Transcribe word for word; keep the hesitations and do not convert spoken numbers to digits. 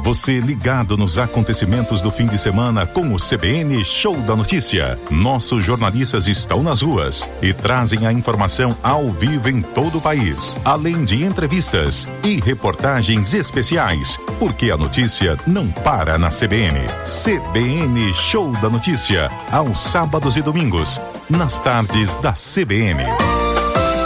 Você ligado nos acontecimentos do fim de semana com o C B N Show da Notícia. Nossos jornalistas estão nas ruas e trazem a informação ao vivo em todo o país, além de entrevistas e reportagens especiais, porque a notícia não para na C B N. C B N Show da Notícia, aos sábados e domingos, nas tardes da C B N.